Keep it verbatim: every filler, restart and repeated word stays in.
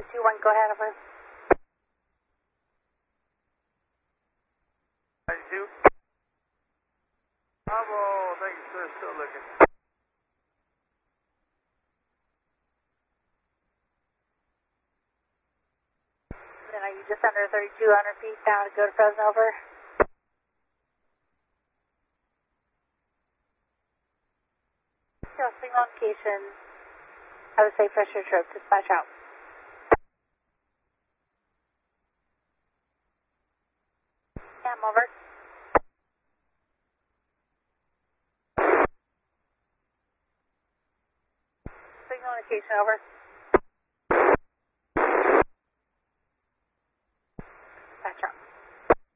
two one, go ahead, over. ninety-two. Bravo, thank you, sir. Still looking. Then are you just under thirty-two hundred feet down to go to Fresno, over? Signal location. Have a safe rest of your trip. Dispatch out. Cam, over. Signal location, over.